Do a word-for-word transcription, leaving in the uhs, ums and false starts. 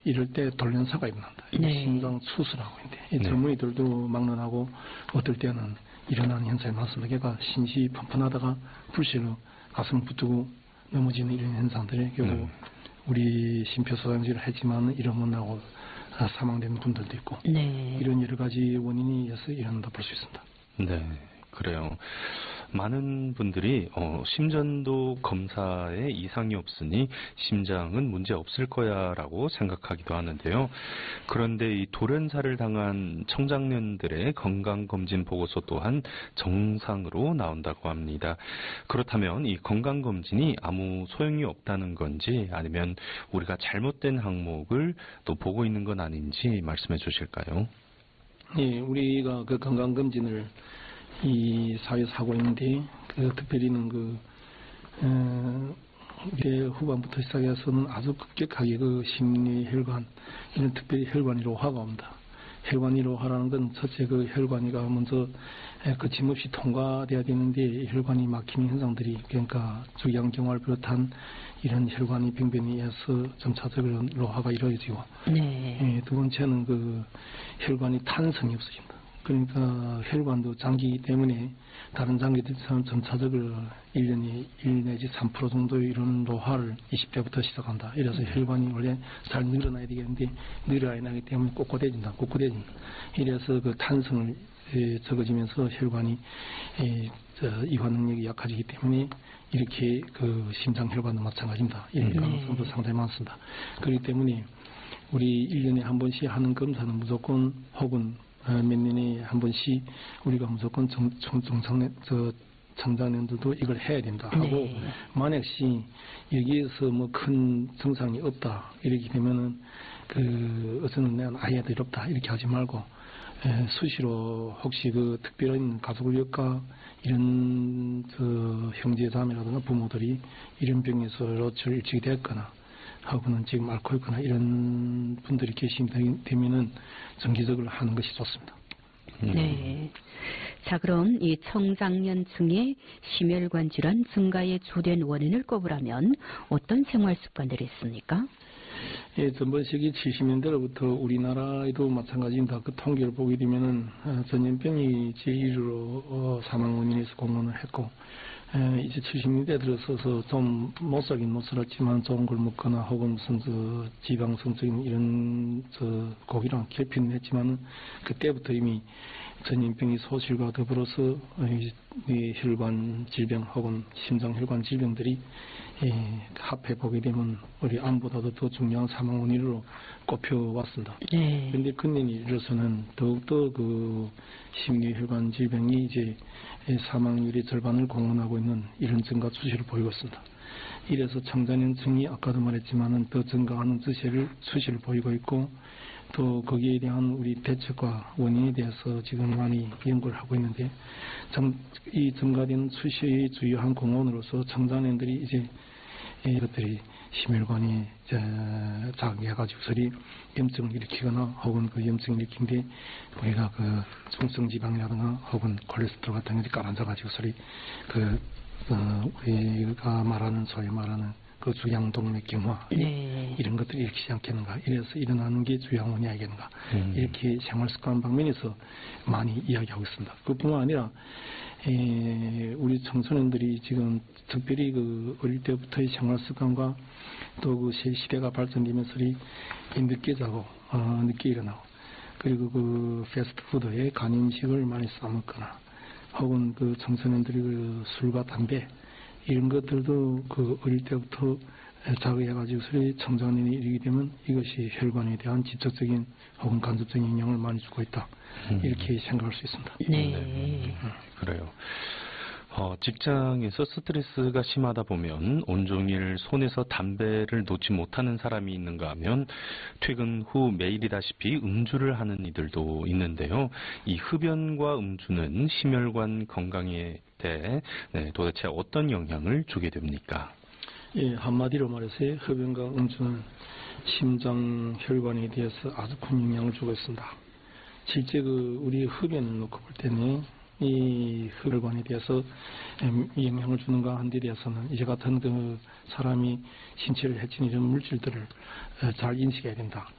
이럴 때 돌연사가 일어난다. 네. 심장 수술하고 있는데 이 네. 젊은이들도 막론하고 어떨 때는 일어나는 현상이 많습니다. 걔가 심시 펀펀하다가 불실로 가슴을 붙들고 넘어지는 이런 현상들이 결국 네. 우리 심폐소생술을 했지만 이런 못 나고 사망되는 분들도 있고 네. 이런 여러 가지 원인이 있어서 일어난다 볼 수 있습니다. 네, 그래요. 많은 분들이 어, 심전도 검사에 이상이 없으니 심장은 문제 없을 거야 라고 생각하기도 하는데요. 그런데 이 돌연사를 당한 청장년들의 건강검진 보고서 또한 정상으로 나온다고 합니다. 그렇다면 이 건강검진이 아무 소용이 없다는 건지 아니면 우리가 잘못된 항목을 또 보고 있는 건 아닌지 말씀해 주실까요? 예, 우리가 그 건강검진을 이 사회에서 하고 있는데, 그 특별히는 그, 어, 대 후반부터 시작해서는 아주 급격하게 그 심리 혈관, 이런 특별히 혈관 이로화가 옵니다. 혈관 이로화라는 건 첫째 그 혈관이가 먼저 거침없이 통과돼야 되는데 혈관이 막히는 현상들이 그러니까 주양경화를 비롯한 이런 혈관이 병변이 해서 점차적으로 로화가 이루어지고 네. 예, 두 번째는 그 혈관이 탄성이 없어진다. 그러니까 혈관도 장기이기 때문에 다른 장기들처럼 점차적으로 일 년에 일 내지 삼 퍼센트 정도의 이런 노화를 이십 대부터 시작한다. 이래서 혈관이 원래 잘 늘어나야 되겠는데 늘어나야 나기 때문에 꼿꼿해진다. 꼿꼿해진다. 이래서 그 탄성을 에, 적어지면서 혈관이 에, 저, 이완 능력이 약해지기 때문에 이렇게 그 심장 혈관도 마찬가지입니다. 이런 가능성도 상당히 많습니다. 그렇기 때문에 우리 일 년에 한 번씩 하는 검사는 무조건 혹은 어, 몇 년에 한 번씩 우리가 무조건 정, 정, 정상, 저, 청장년들도 이걸 해야 된다 하고 네. 만약시 여기에서 뭐 큰 증상이 없다 이렇게 되면은 그 어쩌면 내가 아예 어렵다 이렇게 하지 말고 에, 수시로 혹시 그 특별한 가족력과 이런 저 형제자매라든가 부모들이 이런 병에서 일찍이 됐거나 하고는 지금 앓고 있거나 이런 분들이 계시면은 정기적으로 하는 것이 좋습니다. 네. 자, 그럼 이 청장년층의 심혈관 질환 증가의 주된 원인을 꼽으라면 어떤 생활 습관들이 있습니까? 예, 전번시기 칠십 년대로부터 우리나라에도 마찬가지입니다. 그 통계를 보게 되면은 어, 전염병이 제일로 어, 사망 원인에서 공헌을 했고 에, 이제 칠십 년대 들어서서 좀 못 살긴 못 살았지만 좋은 걸 먹거나 혹은 무슨 저 지방성적인 이런 저 고기랑 결핍을 했지만은 그때부터 이미 전염병이 소실과 더불어서 어, 이, 이 혈관 질병 혹은 심장혈관 질병들이 예, 합해 보게 되면 우리 암보다도 더 중요한 사망 원인으로 꼽혀왔습니다. 네. 그런데 근년에 이르러서는 더욱더 그 심리혈관 질병이 이제 사망률의 절반을 공헌하고 있는 이런 증가 추세를 보이고 있습니다. 이래서 청장년층이 아까도 말했지만은 더 증가하는 추세를, 추세를 보이고 있고 또 거기에 대한 우리 대책과 원인에 대해서 지금 많이 연구를 하고 있는데 정, 이 증가되는 추세의 주요한 공헌으로서 청장년들이 이제 이것들이 심혈관이 자극해가지고 서리 염증을 일으키거나 혹은 그 염증을 일으킨데 우리가 그 중성지방이라든가 혹은 콜레스테롤 같은 것이 깔아앉아가지고 서리 그 어, 우리가 말하는 소위 말하는 그 주양동맥 경화 네. 이런 것들이 일으키지 않겠는가 이래서 일어나는 게 주양 원인이 아니겠는가 음. 이렇게 생활습관 방면에서 많이 이야기하고 있습니다. 그뿐만 아니라 에, 우리 청소년들이 지금 특별히 그 어릴 때부터의 생활습관과 또 그 시대가 발전되면서 늦게 자고 어, 늦게 일어나고 그리고 그 패스트푸드에 간음식을 많이 싸먹거나 혹은 그 청소년들이 그 술과 담배 이런 것들도 그 어릴 때부터 자극해가지고 청장년이 이르게 되면 이것이 혈관에 대한 직접적인 혹은 간접적인 영향을 많이 주고 있다. 음. 이렇게 생각할 수 있습니다. 네. 네. 그래요. 어, 직장에서 스트레스가 심하다 보면 온종일 손에서 담배를 놓지 못하는 사람이 있는가 하면 퇴근 후 매일이다시피 음주를 하는 이들도 있는데요. 이 흡연과 음주는 심혈관 건강에 대해 네, 도대체 어떤 영향을 주게 됩니까? 예, 한마디로 말해서 흡연과 음주는 심장 혈관에 대해서 아주 큰 영향을 주고 있습니다. 실제 그 우리 흡연을 놓고 볼 때는 이 혈관에 대해서 영향을 주는가 한 데 대해서는 이제 같은 그 사람이 신체를 해치는 이런 물질들을 잘 인식해야 된다.